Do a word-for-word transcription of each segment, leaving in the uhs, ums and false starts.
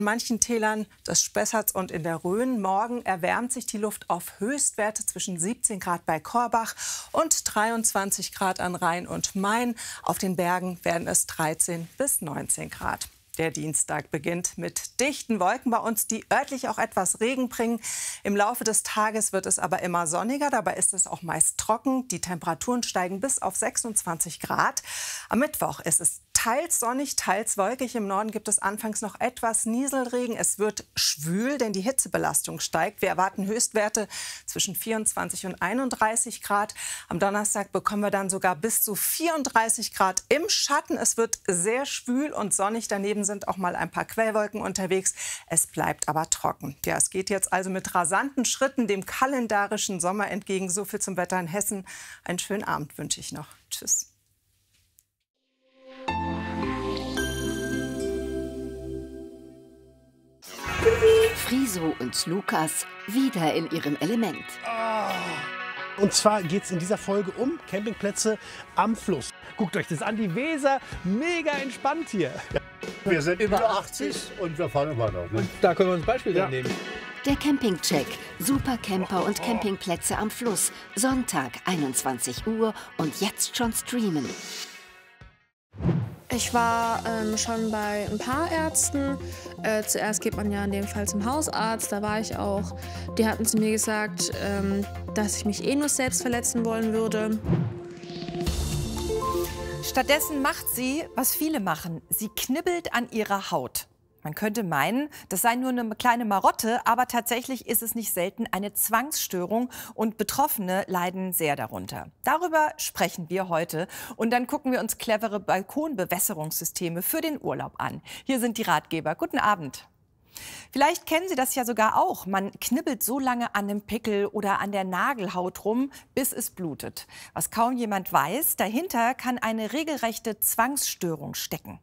In manchen Tälern des Spessarts und in der Rhön. Morgen erwärmt sich die Luft auf Höchstwerte zwischen siebzehn Grad bei Korbach und dreiundzwanzig Grad an Rhein und Main. Auf den Bergen werden es dreizehn bis neunzehn Grad. Der Dienstag beginnt mit dichten Wolken bei uns, die örtlich auch etwas Regen bringen. Im Laufe des Tages wird es aber immer sonniger. Dabei ist es auch meist trocken. Die Temperaturen steigen bis auf sechsundzwanzig Grad. Am Mittwoch ist es teils sonnig, teils wolkig. Im Norden gibt es anfangs noch etwas Nieselregen. Es wird schwül, denn die Hitzebelastung steigt. Wir erwarten Höchstwerte zwischen vierundzwanzig und einunddreißig Grad. Am Donnerstag bekommen wir dann sogar bis zu vierunddreißig Grad im Schatten. Es wird sehr schwül und sonnig. Daneben sind auch mal ein paar Quellwolken unterwegs. Es bleibt aber trocken. Ja, es geht jetzt also mit rasanten Schritten dem kalendarischen Sommer entgegen. So viel zum Wetter in Hessen. Einen schönen Abend wünsche ich noch. Tschüss. Friso und Lukas wieder in ihrem Element. Und zwar geht es in dieser Folge um Campingplätze am Fluss. Guckt euch das an, die Weser, mega entspannt hier. Wir sind über achtzig und wir fahren weiter. Ne? Da können wir uns ein Beispiel ja. nehmen. Der Campingcheck. Supercamper und Campingplätze am Fluss. Sonntag, einundzwanzig Uhr und jetzt schon streamen. Ich war ähm, schon bei ein paar Ärzten. Äh, zuerst geht man ja in dem Fall zum Hausarzt, da war ich auch. Die hatten zu mir gesagt, ähm, dass ich mich eh nur selbst verletzen wollen würde. Stattdessen macht sie, was viele machen. Sie knibbelt an ihrer Haut. Man könnte meinen, das sei nur eine kleine Marotte, aber tatsächlich ist es nicht selten eine Zwangsstörung und Betroffene leiden sehr darunter. Darüber sprechen wir heute und dann gucken wir uns clevere Balkonbewässerungssysteme für den Urlaub an. Hier sind die Ratgeber. Guten Abend. Vielleicht kennen Sie das ja sogar auch. Man knibbelt so lange an einem Pickel oder an der Nagelhaut rum, bis es blutet. Was kaum jemand weiß, dahinter kann eine regelrechte Zwangsstörung stecken.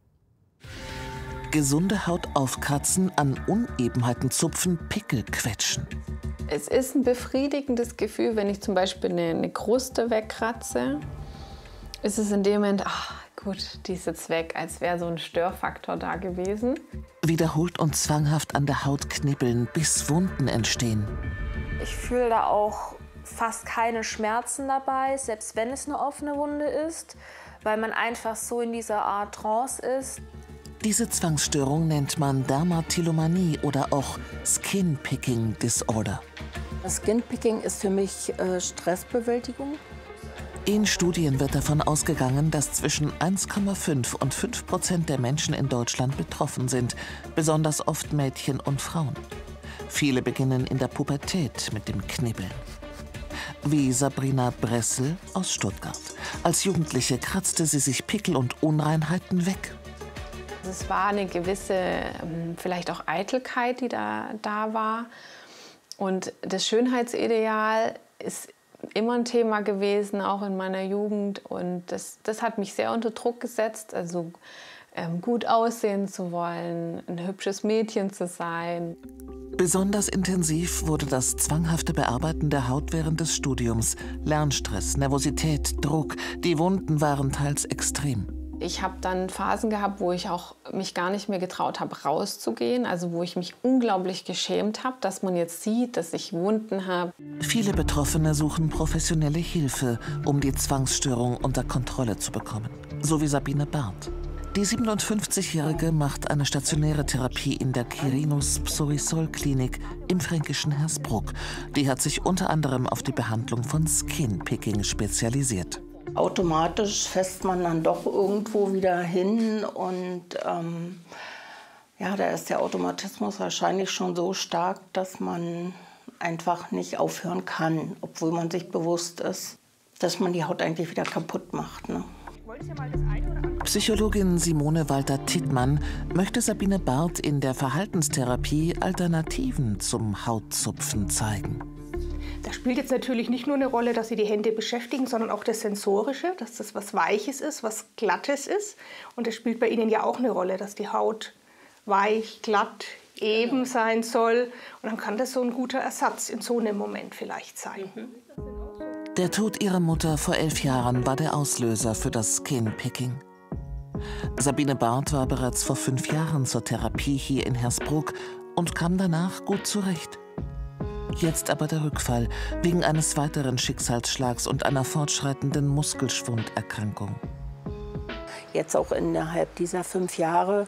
Gesunde Haut aufkratzen, an Unebenheiten zupfen, Pickel quetschen. Es ist ein befriedigendes Gefühl, wenn ich zum Beispiel eine, eine Kruste wegkratze. Ist es in dem Moment, ach gut, die ist jetzt weg, als wäre so ein Störfaktor da gewesen. Wiederholt und zwanghaft an der Haut knibbeln, bis Wunden entstehen. Ich fühle da auch fast keine Schmerzen dabei, selbst wenn es eine offene Wunde ist, weil man einfach so in dieser Art Trance ist. Diese Zwangsstörung nennt man Dermatillomanie oder auch Skin-Picking Disorder. Skin-Picking ist für mich äh, Stressbewältigung. In Studien wird davon ausgegangen, dass zwischen eins Komma fünf und fünf Prozent der Menschen in Deutschland betroffen sind, besonders oft Mädchen und Frauen. Viele beginnen in der Pubertät mit dem Knibbeln. Wie Sabrina Bressel aus Stuttgart. Als Jugendliche kratzte sie sich Pickel und Unreinheiten weg. Es war eine gewisse, vielleicht auch Eitelkeit, die da, da war. Und das Schönheitsideal ist immer ein Thema gewesen, auch in meiner Jugend. Und das, das hat mich sehr unter Druck gesetzt, also ähm, gut aussehen zu wollen, ein hübsches Mädchen zu sein. Besonders intensiv wurde das zwanghafte Bearbeiten der Haut während des Studiums. Lernstress, Nervosität, Druck, die Wunden waren teils extrem. Ich habe dann Phasen gehabt, wo ich auch mich gar nicht mehr getraut habe, rauszugehen. Also wo ich mich unglaublich geschämt habe, dass man jetzt sieht, dass ich Wunden habe. Viele Betroffene suchen professionelle Hilfe, um die Zwangsstörung unter Kontrolle zu bekommen. So wie Sabine Barth. Die siebenundfünfzigjährige macht eine stationäre Therapie in der Quirinus Psorisol Klinik im fränkischen Hersbruck. Die hat sich unter anderem auf die Behandlung von Skin-Picking spezialisiert. Automatisch fässt man dann doch irgendwo wieder hin und ähm, ja, da ist der Automatismus wahrscheinlich schon so stark, dass man einfach nicht aufhören kann, obwohl man sich bewusst ist, dass man die Haut eigentlich wieder kaputt macht. Ne? Psychologin Simone Walter-Tittmann möchte Sabine Barth in der Verhaltenstherapie Alternativen zum Hautzupfen zeigen. Da spielt jetzt natürlich nicht nur eine Rolle, dass Sie die Hände beschäftigen, sondern auch das Sensorische, dass das was Weiches ist, was Glattes ist. Und das spielt bei Ihnen ja auch eine Rolle, dass die Haut weich, glatt, eben sein soll. Und dann kann das so ein guter Ersatz in so einem Moment vielleicht sein. Der Tod ihrer Mutter vor elf Jahren war der Auslöser für das Skin-Picking. Sabine Barth war bereits vor fünf Jahren zur Therapie hier in Hersbruck und kam danach gut zurecht. Jetzt aber der Rückfall wegen eines weiteren Schicksalsschlags und einer fortschreitenden Muskelschwunderkrankung. Jetzt auch innerhalb dieser fünf Jahre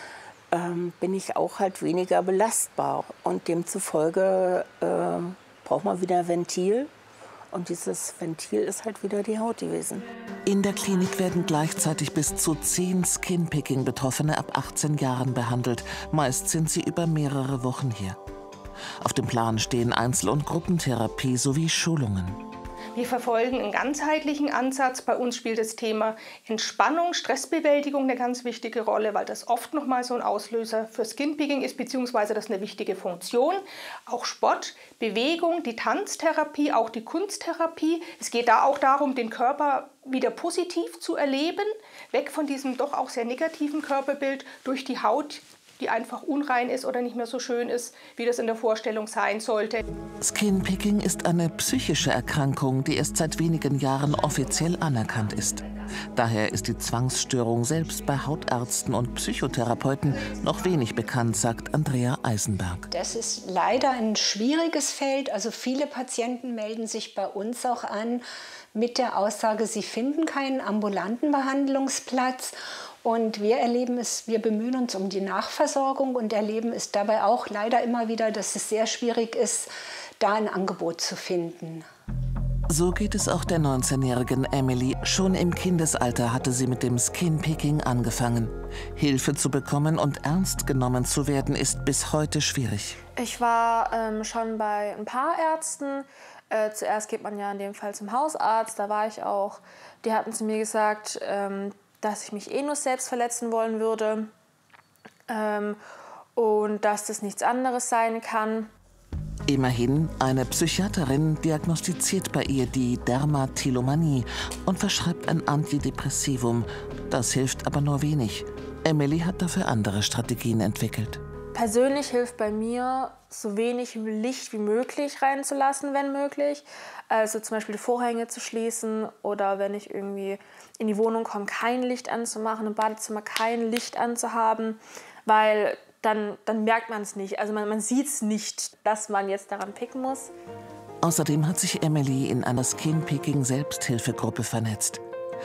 ähm, bin ich auch halt weniger belastbar. Und demzufolge äh, braucht man wieder ein Ventil. Und dieses Ventil ist halt wieder die Haut gewesen. In der Klinik werden gleichzeitig bis zu zehn Skinpicking-Betroffene ab achtzehn Jahren behandelt. Meist sind sie über mehrere Wochen hier. Auf dem Plan stehen Einzel- und Gruppentherapie sowie Schulungen. Wir verfolgen einen ganzheitlichen Ansatz. Bei uns spielt das Thema Entspannung, Stressbewältigung eine ganz wichtige Rolle, weil das oft noch mal so ein Auslöser für Skinpicking ist, beziehungsweise das ist eine wichtige Funktion. Auch Sport, Bewegung, die Tanztherapie, auch die Kunsttherapie. Es geht da auch darum, den Körper wieder positiv zu erleben, weg von diesem doch auch sehr negativen Körperbild durch die Haut, die einfach unrein ist oder nicht mehr so schön ist, wie das in der Vorstellung sein sollte. Skinpicking ist eine psychische Erkrankung, die erst seit wenigen Jahren offiziell anerkannt ist. Daher ist die Zwangsstörung selbst bei Hautärzten und Psychotherapeuten noch wenig bekannt, sagt Andrea Eisenberg. Das ist leider ein schwieriges Feld. Also viele Patienten melden sich bei uns auch an mit der Aussage, sie finden keinen ambulanten Behandlungsplatz. Und wir erleben es, wir bemühen uns um die Nachversorgung und erleben es dabei auch leider immer wieder, dass es sehr schwierig ist, da ein Angebot zu finden. So geht es auch der neunzehnjährigen Emily. Schon im Kindesalter hatte sie mit dem Skinpicking angefangen. Hilfe zu bekommen und ernst genommen zu werden, ist bis heute schwierig. Ich war ähm, schon bei ein paar Ärzten. Äh, zuerst geht man ja in dem Fall zum Hausarzt, da war ich auch. Die hatten zu mir gesagt, ähm, dass ich mich eh nur selbst verletzen wollen würde ähm, und dass das nichts anderes sein kann. Immerhin, eine Psychiaterin diagnostiziert bei ihr die Dermatillomanie und verschreibt ein Antidepressivum. Das hilft aber nur wenig. Emily hat dafür andere Strategien entwickelt. Persönlich hilft bei mir, so wenig Licht wie möglich reinzulassen, wenn möglich. Also zum Beispiel die Vorhänge zu schließen oder wenn ich irgendwie in die Wohnung komme, kein Licht anzumachen, im Badezimmer kein Licht anzuhaben, weil dann, dann merkt man es nicht. Also man, man sieht es nicht, dass man jetzt daran picken muss. Außerdem hat sich Emily in einer Skinpicking-Selbsthilfegruppe vernetzt.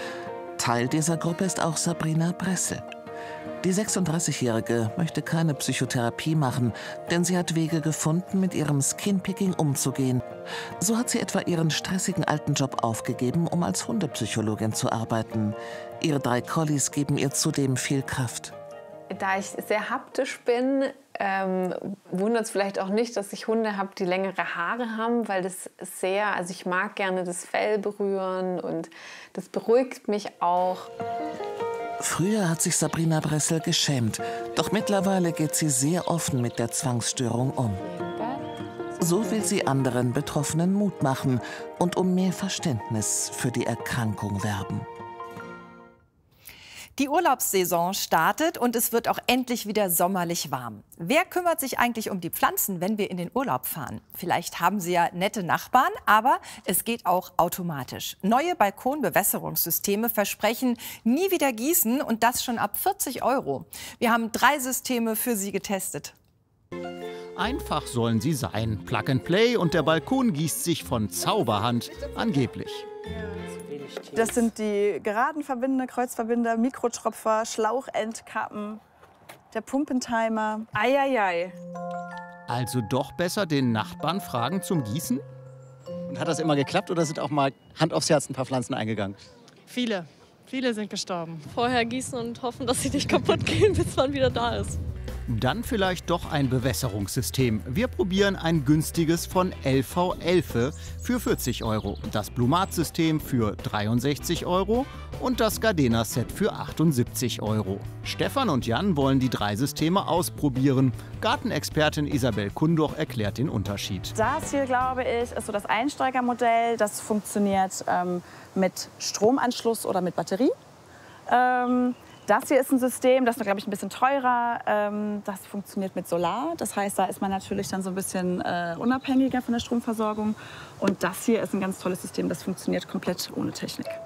Teil dieser Gruppe ist auch Sabrina Bressel. Die sechsunddreißigjährige möchte keine Psychotherapie machen, denn sie hat Wege gefunden, mit ihrem Skinpicking umzugehen. So hat sie etwa ihren stressigen alten Job aufgegeben, um als Hundepsychologin zu arbeiten. Ihre drei Collies geben ihr zudem viel Kraft. Da ich sehr haptisch bin, ähm, wundert es vielleicht auch nicht, dass ich Hunde habe, die längere Haare haben, weil das sehr, also ich mag gerne das Fell berühren und das beruhigt mich auch. Früher hat sich Sabrina Bressel geschämt, doch mittlerweile geht sie sehr offen mit der Zwangsstörung um. So will sie anderen Betroffenen Mut machen und um mehr Verständnis für die Erkrankung werben. Die Urlaubssaison startet und es wird auch endlich wieder sommerlich warm. Wer kümmert sich eigentlich um die Pflanzen, wenn wir in den Urlaub fahren? Vielleicht haben Sie ja nette Nachbarn, aber es geht auch automatisch. Neue Balkonbewässerungssysteme versprechen nie wieder gießen und das schon ab vierzig Euro. Wir haben drei Systeme für Sie getestet. Einfach sollen sie sein. Plug and Play und der Balkon gießt sich von Zauberhand, angeblich. Das sind die geraden Verbinder, Kreuzverbinder, Mikrotropfer, Schlauchendkappen, der Pumpentimer. Eieiei. Also doch besser den Nachbarn fragen zum Gießen? Und hat das immer geklappt oder sind auch mal Hand aufs Herz ein paar Pflanzen eingegangen? Viele. Viele sind gestorben. Vorher gießen und hoffen, dass sie nicht kaputt gehen, bis man wieder da ist. Dann vielleicht doch ein Bewässerungssystem. Wir probieren ein günstiges von L V Elfe für vierzig Euro, das Blumat-System für dreiundsechzig Euro und das Gardena-Set für achtundsiebzig Euro. Stefan und Jan wollen die drei Systeme ausprobieren. Gartenexpertin Isabel Kundoch erklärt den Unterschied. Das hier, glaube ich, ist so das Einsteigermodell. Das funktioniert ähm, mit Stromanschluss oder mit Batterie. Ähm, Das hier ist ein System, das ist, glaube ich, ein bisschen teurer. Ähm, das funktioniert mit Solar. Das heißt, da ist man natürlich dann so ein bisschen äh, unabhängiger von der Stromversorgung. Und das hier ist ein ganz tolles System, das funktioniert komplett ohne Technik.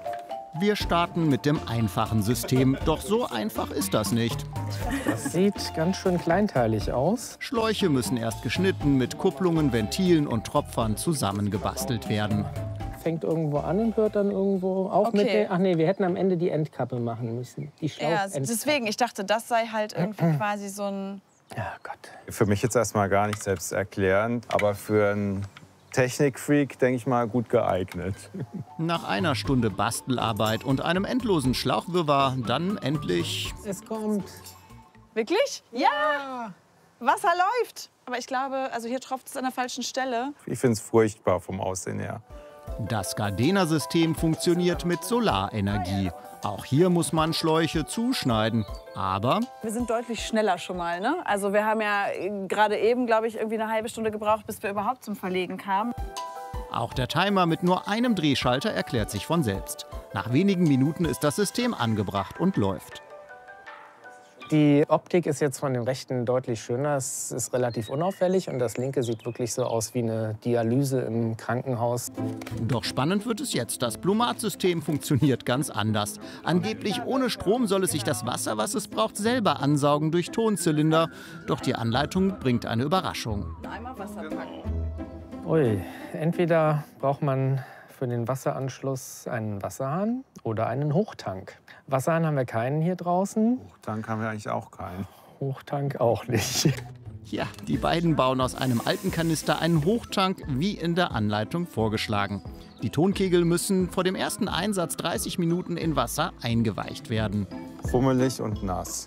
Wir starten mit dem einfachen System. Doch so einfach ist das nicht. Das sieht ganz schön kleinteilig aus. Schläuche müssen erst geschnitten, mit Kupplungen, Ventilen und Tropfern zusammengebastelt werden. Fängt irgendwo an und hört dann irgendwo auf Okay. mit der... Ach nee, wir hätten am Ende die Endkappe machen müssen. Die Ja, Schlauch deswegen, ich dachte, das sei halt irgendwie quasi so ein... Ja, Gott. Für mich jetzt erstmal gar nicht selbsterklärend, aber für einen Technikfreak, denke ich mal, gut geeignet. Nach einer Stunde Bastelarbeit und einem endlosen Schlauchwirrwarr dann endlich... Es kommt. Wirklich? Ja! Wasser läuft. Aber ich glaube, also hier tropft es an der falschen Stelle. Ich finde es furchtbar vom Aussehen her. Das Gardena-System funktioniert mit Solarenergie. Auch hier muss man Schläuche zuschneiden. Aber Wir sind deutlich schneller schon mal, ne? Also wir haben ja gerade eben, glaube ich, irgendwie eine halbe Stunde gebraucht, bis wir überhaupt zum Verlegen kamen. auch der Timer mit nur einem Drehschalter erklärt sich von selbst. Nach wenigen Minuten ist das System angebracht und läuft. Die Optik ist jetzt von dem rechten deutlich schöner. Es ist relativ unauffällig und das linke sieht wirklich so aus wie eine Dialyse im Krankenhaus. Doch spannend wird es jetzt. Das Blumat-System funktioniert ganz anders. Angeblich ohne Strom soll es sich das Wasser, was es braucht, selber ansaugen durch Tonzylinder. Doch die Anleitung bringt eine Überraschung. Einmal Wasser packen. Ui, entweder braucht man für den Wasseranschluss einen Wasserhahn oder einen Hochtank. Wasserhahn haben wir keinen hier draußen. Hochtank haben wir eigentlich auch keinen. Hochtank auch nicht. Ja, die beiden bauen aus einem alten Kanister einen Hochtank, wie in der Anleitung vorgeschlagen. Die Tonkegel müssen vor dem ersten Einsatz dreißig Minuten in Wasser eingeweicht werden. Fummelig und nass.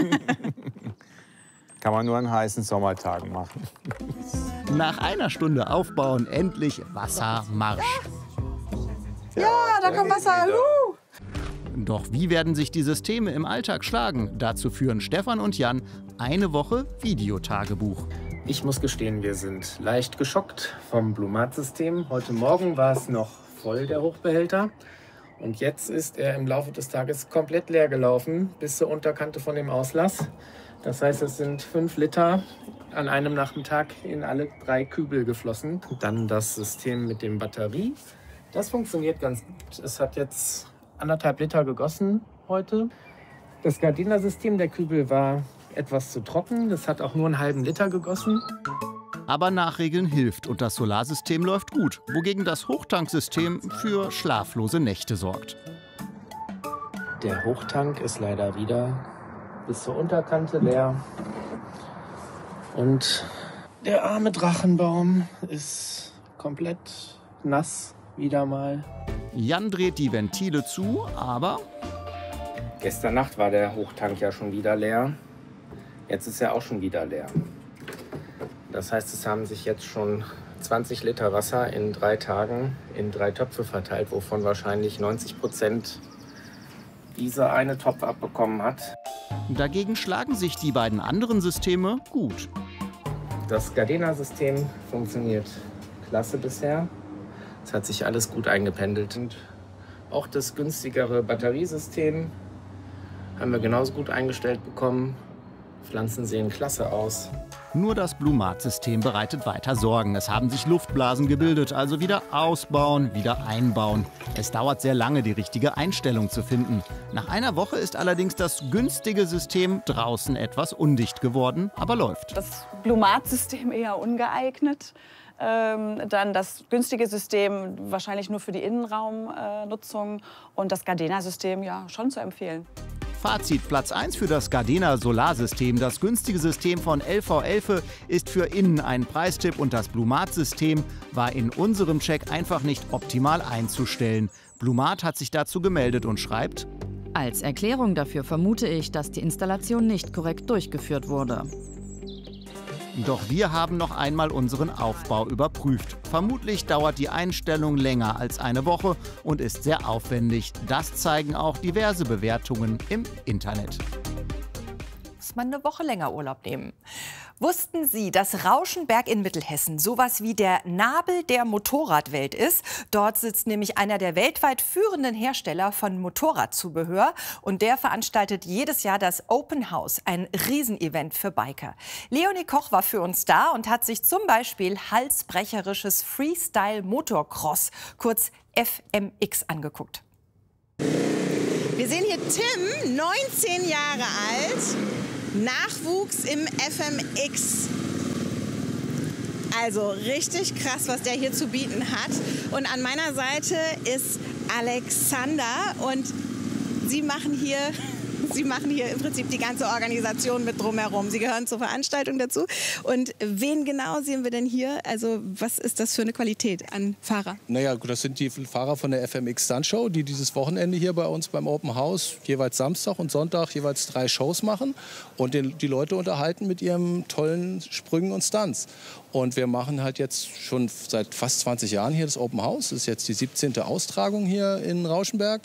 Kann man nur an heißen Sommertagen machen. Nach einer Stunde Aufbauen endlich Wassermarsch. Ja, da kommt Wasser. Uh. Doch wie werden sich die Systeme im Alltag schlagen? Dazu führen Stefan und Jan eine Woche Videotagebuch. Ich muss gestehen, wir sind leicht geschockt vom Blumat-System. Heute Morgen war es noch voll, der Hochbehälter. Und jetzt ist er im Laufe des Tages komplett leer gelaufen, bis zur Unterkante von dem Auslass. Das heißt, es sind fünf Liter an einem Nachmittag in alle drei Kübel geflossen. Dann das System mit dem Batterie. Das funktioniert ganz gut. Es hat jetzt anderthalb Liter gegossen heute. Das Gardena-System, der Kübel war etwas zu trocken. Das hat auch nur einen halben Liter gegossen. Aber Nachregeln hilft und das Solarsystem läuft gut, wogegen das Hochtanksystem für schlaflose Nächte sorgt. Der Hochtank ist leider wieder bis zur Unterkante leer. Und der arme Drachenbaum ist komplett nass, wieder mal. Jan dreht die Ventile zu, aber... Gestern Nacht war der Hochtank ja schon wieder leer. Jetzt ist er auch schon wieder leer. Das heißt, es haben sich jetzt schon zwanzig Liter Wasser in drei Tagen in drei Töpfe verteilt, wovon wahrscheinlich neunzig Prozent dieser eine Topf abbekommen hat. Dagegen schlagen sich die beiden anderen Systeme gut. Das Gardena-System funktioniert klasse bisher. Es hat sich alles gut eingependelt. Und auch das günstigere Batteriesystem haben wir genauso gut eingestellt bekommen. Pflanzen sehen klasse aus. Nur das Blumat-System bereitet weiter Sorgen. Es haben sich Luftblasen gebildet, also wieder ausbauen, wieder einbauen. Es dauert sehr lange, die richtige Einstellung zu finden. Nach einer Woche ist allerdings das günstige System draußen etwas undicht geworden, aber läuft. Das Blumat-System eher ungeeignet. Ähm, dann das günstige System wahrscheinlich nur für die Innenraumnutzung. Äh, und das Gardena-System ja schon zu empfehlen. Fazit: Platz eins für das Gardena Solarsystem. Das günstige System von L V elf ist für innen ein Preistipp und das Blumat-System war in unserem Check einfach nicht optimal einzustellen. Blumat hat sich dazu gemeldet und schreibt: Als Erklärung dafür vermute ich, dass die Installation nicht korrekt durchgeführt wurde. Doch wir haben noch einmal unseren Aufbau überprüft. Vermutlich dauert die Einstellung länger als eine Woche und ist sehr aufwendig. Das zeigen auch diverse Bewertungen im Internet. Muss man eine Woche länger Urlaub nehmen. Wussten Sie, dass Rauschenberg in Mittelhessen sowas wie der Nabel der Motorradwelt ist? Dort sitzt nämlich einer der weltweit führenden Hersteller von Motorradzubehör. Und der veranstaltet jedes Jahr das Open House, ein Riesenevent für Biker. Leonie Koch war für uns da und hat sich zum Beispiel halsbrecherisches Freestyle Motocross, kurz F M X, angeguckt. Wir sehen hier Tim, neunzehn Jahre alt, Nachwuchs im F M X. Also richtig krass, was der hier zu bieten hat. Und an meiner Seite ist Alexander und Sie machen hier, Sie machen hier im Prinzip die ganze Organisation mit drumherum. Sie gehören zur Veranstaltung dazu. Und wen genau sehen wir denn hier? Also was ist das für eine Qualität an Fahrer? Naja, das sind die Fahrer von der F M X Stunt Show, die dieses Wochenende hier bei uns beim Open House jeweils Samstag und Sonntag jeweils drei Shows machen und den, die Leute unterhalten mit ihren tollen Sprüngen und Stunts. Und wir machen halt jetzt schon seit fast zwanzig Jahren hier das Open House. Das ist jetzt die siebzehnte Austragung hier in Rauschenberg.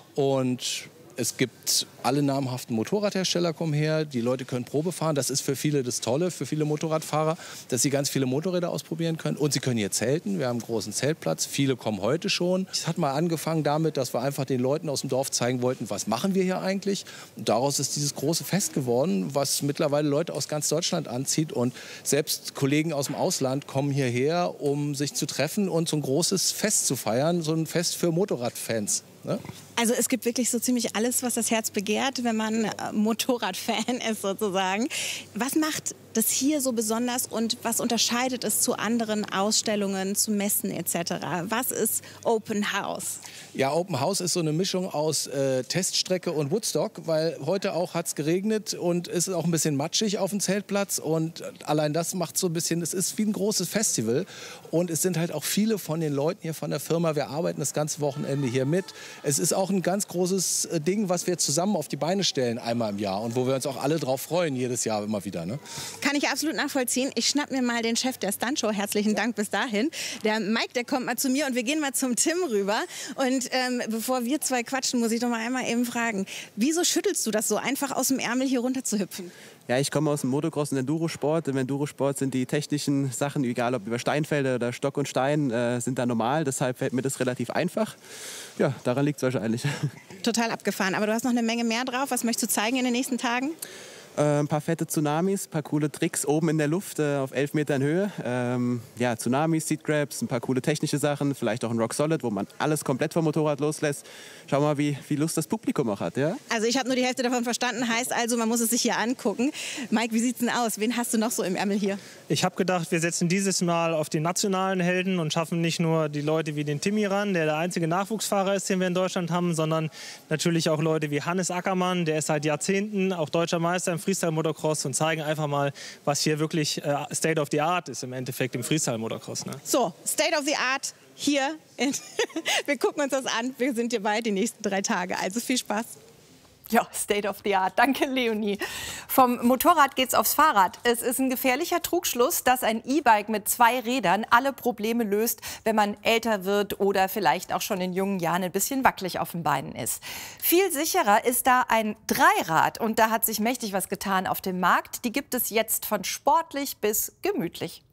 Und es gibt alle namhaften Motorradhersteller kommen her, die Leute können Probe fahren. Das ist für viele das Tolle, für viele Motorradfahrer, dass sie ganz viele Motorräder ausprobieren können. Und sie können hier zelten, wir haben einen großen Zeltplatz, viele kommen heute schon. Es hat mal angefangen damit, dass wir einfach den Leuten aus dem Dorf zeigen wollten, was machen wir hier eigentlich. Und daraus ist dieses große Fest geworden, was mittlerweile Leute aus ganz Deutschland anzieht. Und selbst Kollegen aus dem Ausland kommen hierher, um sich zu treffen und so ein großes Fest zu feiern, so ein Fest für Motorradfans. Ne? Also es gibt wirklich so ziemlich alles, was das Herz begehrt, wenn man Motorradfan ist sozusagen. Was macht das hier so besonders und was unterscheidet es zu anderen Ausstellungen, zu Messen et cetera? Was ist Open House? Ja, Open House ist so eine Mischung aus äh, Teststrecke und Woodstock, weil heute auch hat es geregnet und es ist auch ein bisschen matschig auf dem Zeltplatz und allein das macht so ein bisschen, es ist wie ein großes Festival und es sind halt auch viele von den Leuten hier von der Firma, wir arbeiten das ganze Wochenende hier mit. Es ist auch ein ganz großes Ding, was wir zusammen auf die Beine stellen einmal im Jahr und wo wir uns auch alle drauf freuen, jedes Jahr immer wieder. Ne? Kann ich absolut nachvollziehen. Ich schnapp mir mal den Chef der Stuntshow. Herzlichen Dank bis dahin. Der Mike, der kommt mal zu mir und wir gehen mal zum Tim rüber. Und ähm, bevor wir zwei quatschen, muss ich doch mal einmal eben fragen, wieso schüttelst du das so, einfach aus dem Ärmel hier runter zu hüpfen? Ja, ich komme aus dem Motocross und Endurosport. Im Endurosport sind die technischen Sachen, egal ob über Steinfelder oder Stock und Stein, äh, sind da normal. Deshalb fällt mir das relativ einfach. Ja, daran liegt es wahrscheinlich. Total abgefahren. Aber du hast noch eine Menge mehr drauf. Was möchtest du zeigen in den nächsten Tagen? Äh, ein paar fette Tsunamis, ein paar coole Tricks oben in der Luft äh, auf elf Metern Höhe. Ähm, ja, Tsunamis, Seat Grabs, ein paar coole technische Sachen, vielleicht auch ein Rock Solid, wo man alles komplett vom Motorrad loslässt. Schau mal, wie, wie Lust das Publikum auch hat. Ja? Also ich habe nur die Hälfte davon verstanden, heißt also, man muss es sich hier angucken. Mike, wie sieht's denn aus? Wen hast du noch so im Ärmel hier? Ich habe gedacht, wir setzen dieses Mal auf die nationalen Helden und schaffen nicht nur die Leute wie den Timmy ran, der der einzige Nachwuchsfahrer ist, den wir in Deutschland haben, sondern natürlich auch Leute wie Hannes Ackermann, der ist seit Jahrzehnten auch deutscher Meister im Freestyle-Motocross und zeigen einfach mal, was hier wirklich äh, State of the Art ist im Endeffekt im Freestyle-Motocross. Ne? So, State of the Art hier. In wir gucken uns das an. Wir sind hier bald die nächsten drei Tage. Also viel Spaß. Ja, State of the Art. Danke, Leonie. Vom Motorrad geht's aufs Fahrrad. Es ist ein gefährlicher Trugschluss, dass ein E-Bike mit zwei Rädern alle Probleme löst, wenn man älter wird oder vielleicht auch schon in jungen Jahren ein bisschen wackelig auf den Beinen ist. Viel sicherer ist da ein Dreirad. Und da hat sich mächtig was getan auf dem Markt. Die gibt es jetzt von sportlich bis gemütlich.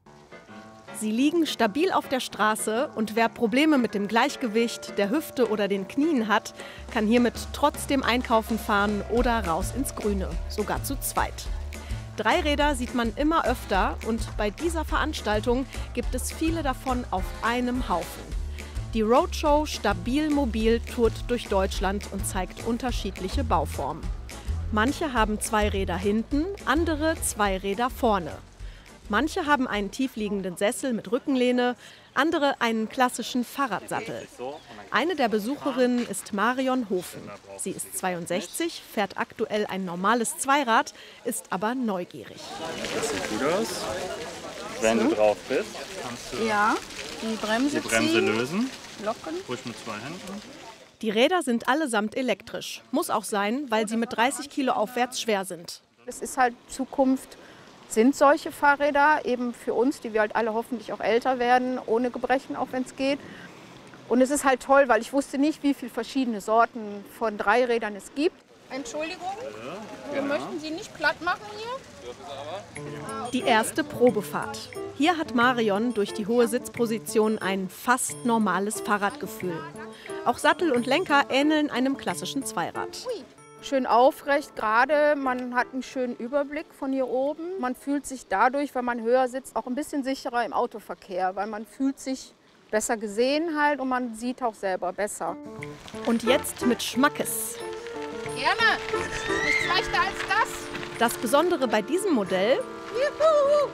Sie liegen stabil auf der Straße und wer Probleme mit dem Gleichgewicht, der Hüfte oder den Knien hat, kann hiermit trotzdem einkaufen fahren oder raus ins Grüne, sogar zu zweit. Dreiräder sieht man immer öfter und bei dieser Veranstaltung gibt es viele davon auf einem Haufen. Die Roadshow Stabil Mobil tourt durch Deutschland und zeigt unterschiedliche Bauformen. Manche haben zwei Räder hinten, andere zwei Räder vorne. Manche haben einen tiefliegenden Sessel mit Rückenlehne, andere einen klassischen Fahrradsattel. Eine der Besucherinnen ist Marion Hofen. Sie ist zweiundsechzig, fährt aktuell ein normales Zweirad, ist aber neugierig. Das sieht gut aus. Wenn du drauf bist, kannst du ja, die Bremse, die Bremse ziehen, lösen. Locken. Ruhig mit zwei Händen. Die Räder sind allesamt elektrisch. Muss auch sein, weil sie mit dreißig Kilo aufwärts schwer sind. Es ist halt Zukunft. Sind solche Fahrräder eben für uns, die wir halt alle hoffentlich auch älter werden, ohne Gebrechen, auch wenn es geht. Und es ist halt toll, weil ich wusste nicht, wie viele verschiedene Sorten von Dreirädern es gibt. Entschuldigung, ja, wir möchten Sie nicht platt machen hier. Die erste Probefahrt. Hier hat Marion durch die hohe Sitzposition ein fast normales Fahrradgefühl. Auch Sattel und Lenker ähneln einem klassischen Zweirad. Schön aufrecht, gerade, man hat einen schönen Überblick von hier oben. Man fühlt sich dadurch, wenn man höher sitzt, auch ein bisschen sicherer im Autoverkehr, weil man fühlt sich besser gesehen halt und man sieht auch selber besser. Und jetzt mit Schmackes. Gerne, nichts leichter als das. Das Besondere bei diesem Modell: Juhu.